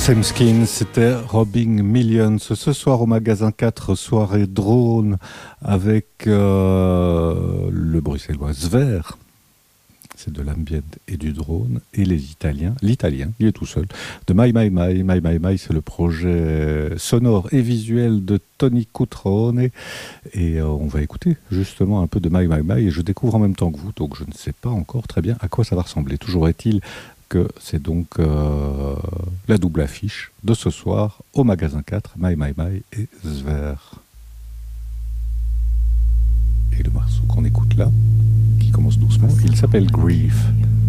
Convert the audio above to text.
Same Skin, c'était Robbing Millions. Ce soir au magasin 4, soirée drone avec le bruxellois Sver. C'est de l'ambient et du drone. Et l'italien, il est tout seul, de My My My. My My My, c'est le projet sonore et visuel de Tony Cutrone. Et on va écouter justement un peu de My My My. Et je découvre en même temps que vous, donc je ne sais pas encore très bien à quoi ça va ressembler. Toujours est-il que c'est donc la double affiche de ce soir au magasin 4, My My My et Sver. Et le morceau qu'on écoute là, qui commence doucement, il s'appelle Grief.